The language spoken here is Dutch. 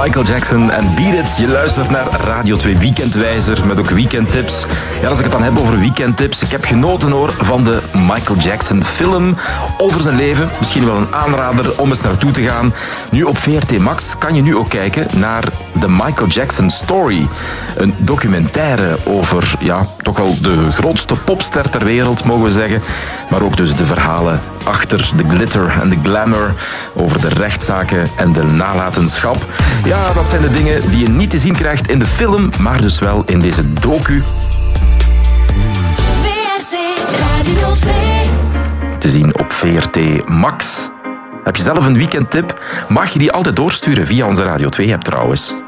Michael Jackson en Beat It. Je luistert naar Radio 2 Weekendwijzer met ook weekendtips. Ja, als ik het dan heb over weekendtips. Ik heb genoten hoor van de Michael Jackson film over zijn leven. Misschien wel een aanrader om eens naartoe te gaan. Nu op VRT Max kan je nu ook kijken naar de Michael Jackson Story. Een documentaire over, ja, toch wel de grootste popster ter wereld, mogen we zeggen. Maar ook dus de verhalen achter de glitter en de glamour, over de rechtszaken en de nalatenschap. Ja, dat zijn de dingen die je niet te zien krijgt in de film, maar dus wel in deze docu. VRT Radio 2. Te zien op VRT Max. Heb je zelf een weekendtip? Mag je die altijd doorsturen via onze Radio 2-app trouwens.